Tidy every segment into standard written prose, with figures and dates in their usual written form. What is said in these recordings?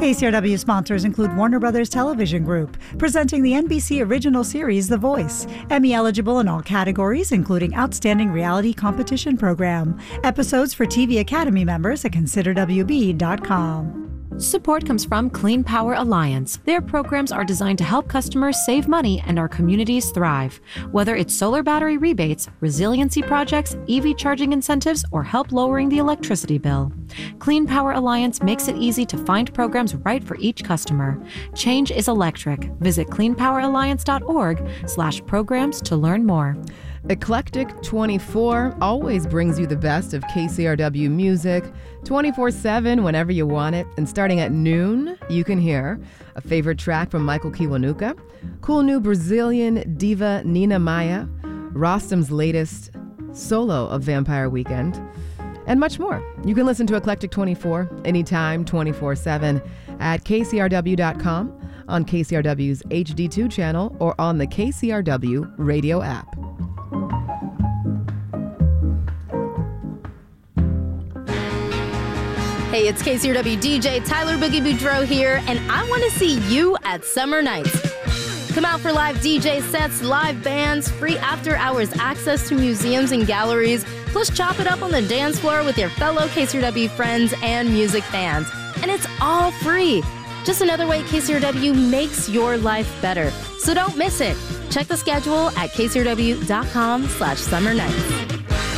KCRW sponsors include Warner Brothers Television Group, presenting the NBC original series The Voice, Emmy eligible in all categories, including Outstanding Reality Competition Program. Episodes for TV Academy members at considerwb.com. Support comes from Clean Power Alliance. Their programs are designed to help customers save money and our communities thrive. Whether it's solar battery rebates, resiliency projects, EV charging incentives, or help lowering the electricity bill, Clean Power Alliance makes it easy to find programs right for each customer. Change is electric. Visit cleanpoweralliance.org/programs to learn more. Eclectic 24 always brings you the best of KCRW music 24/7 whenever you want it. And starting at noon, you can hear a favorite track from Michael Kiwanuka, cool new Brazilian diva Nina Maya, Rostam's latest solo of Vampire Weekend, and much more. You can listen to Eclectic 24 anytime, 24/7 at KCRW.com, on KCRW's HD2 channel, or on the KCRW radio app. Hey, it's KCRW DJ Tyler Boogie Boudreaux here, and I want to see you at Summer Nights. Come out for live DJ sets, live bands, free after-hours access to museums and galleries, plus chop it up on the dance floor with your fellow KCRW friends and music fans. And it's all free. Just another way KCRW makes your life better. So don't miss it. Check the schedule at kcrw.com/summernights.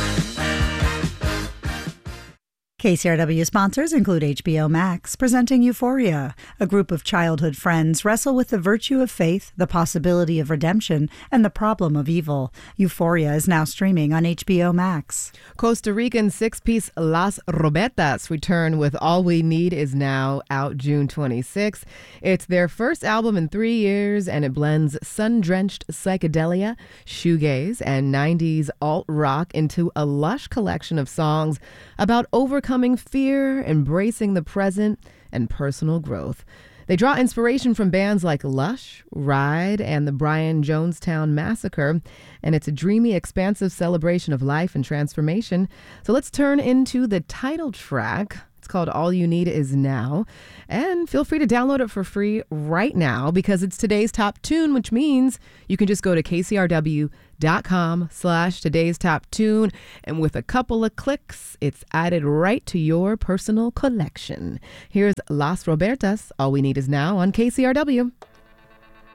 KCRW sponsors include HBO Max, presenting Euphoria. A group of childhood friends wrestle with the virtue of faith, the possibility of redemption, and the problem of evil. Euphoria is now streaming on HBO Max. Costa Rican six-piece Las Robertas return with All We Need Is Now, out June 26. It's their first album in 3 years, and it blends sun-drenched psychedelia, shoegaze, and 90s alt-rock into a lush collection of songs about overcoming fear, embracing the present, and personal growth. They draw inspiration from bands like Lush, Ride, and the Brian Jonestown Massacre, and it's a dreamy, expansive celebration of life and transformation. So let's turn into the title track. It's called All You Need Is Now, and feel free to download it for free right now because it's today's top tune, which means you can just go to kcrw.com/today's top tune, and with a couple of clicks, it's added right to your personal collection. Here's Las Robertas, All We Need Is Now on KCRW.